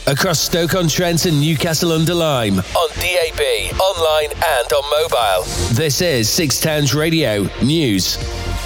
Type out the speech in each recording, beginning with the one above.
across Stoke-on-Trent and Newcastle-under-Lyme, on DAB, online and on mobile. This is Six Towns Radio News.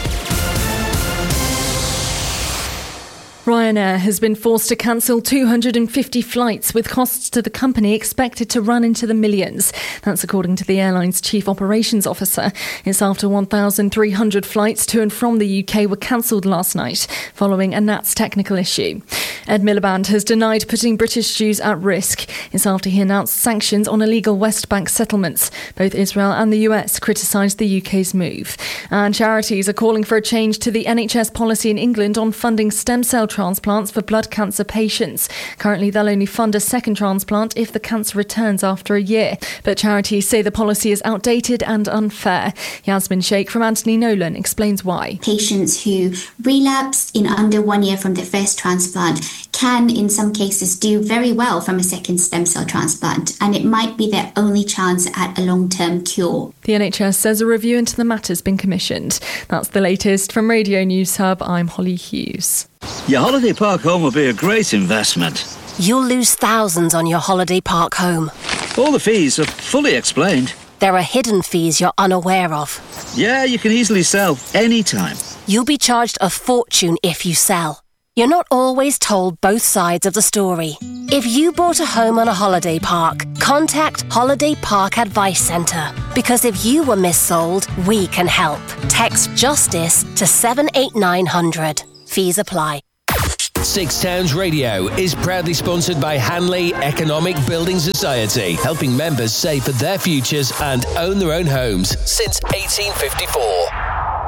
Ryanair has been forced to cancel 250 flights, with costs to the company expected to run into the millions. That's according to the airline's chief operations officer. It's after 1,300 flights to and from the UK were cancelled last night, following a NATS technical issue. Ed Miliband has denied putting British Jews at risk. It's after he announced sanctions on illegal West Bank settlements. Both Israel and the US criticised the UK's move. And charities are calling for a change to the NHS policy in England on funding stem cell transplants for blood cancer patients. Currently, they'll only fund a second transplant if the cancer returns after a year. But charities say the policy is outdated and unfair. Yasmin Sheikh from Anthony Nolan explains why. Patients who relapse in under 1 year from their first transplant can, in some cases, do very well from a second stem cell transplant, and it might be their only chance at a long-term cure. The NHS says a review into the matter has been commissioned. That's the latest from Radio News Hub. I'm Holly Hughes. Your holiday park home will be a great investment. You'll lose thousands on your holiday park home. All the fees are fully explained. There are hidden fees you're unaware of. Yeah, you can easily sell anytime. You'll be charged a fortune if you sell. You're not always told both sides of the story. If you bought a home on a holiday park, contact Holiday Park Advice Centre. Because if you were missold, we can help. Text JUSTICE to 78900. Fees apply. Six Towns Radio is proudly sponsored by Hanley Economic Building Society, helping members save for their futures and own their own homes since 1854.